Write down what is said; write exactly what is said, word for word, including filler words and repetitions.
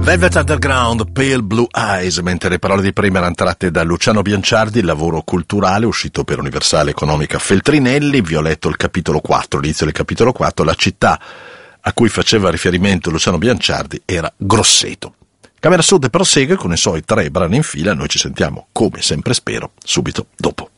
Velvet Underground, Pale Blue Eyes, mentre le parole di prima erano tratte da Luciano Bianciardi, il lavoro culturale uscito per Universale Economica Feltrinelli. Vi ho letto il capitolo quattro, l'inizio del capitolo quattro, la città a cui faceva riferimento Luciano Bianciardi era Grosseto. Camera Sud prosegue con i suoi tre brani in fila, noi ci sentiamo, come sempre spero, subito dopo.